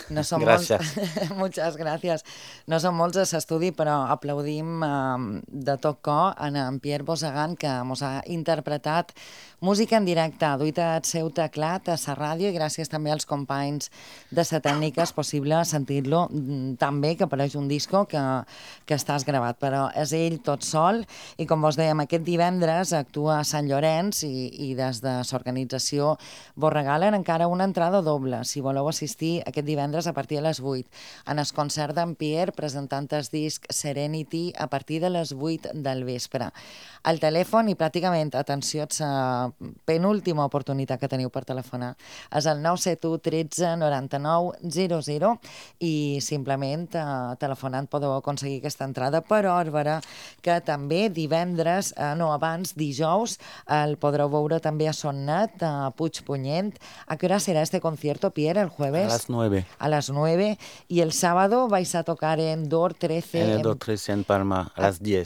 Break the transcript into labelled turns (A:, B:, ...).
A: No són molts,
B: Gracias.
A: muchas gracias. No són molts a l'estudi, però aplaudim de tot cor en Pierre Bosagan, que ens ha interpretat música en directe, duit el seu teclat a la ràdio, i gràcies també als companys de la tècnica és possible sentir-lo tan bé que pareix un disco que estàs gravat, però és ell tot sol, i com vos dèiem, aquest divendres actua a Sant Llorenç i des de l'organització vos regalen encara una entrada doble, si voleu assistir aquest divendres a partir de les 8, en el concert d'en Pierre presentant el disc Serenity a partir de les 8 del vespre. Al telèfon, i pràcticament, atenció, és la penúltima oportunitat que teniu per telefonar, és el 971 13 99 00, i simplement telefonant podeu aconseguir aquesta entrada, però és vera que també divendres, no, abans, dijous, el podreu veure també a Sonnet, a Puigpunyent. ¿A qué hora será este concierto, Pierre, el
B: A
A: jueves?
B: las 9,
A: A las 9. Y el sábado vais a tocar en DOR
B: en
A: 13
B: el 213 en Palma, a las 10.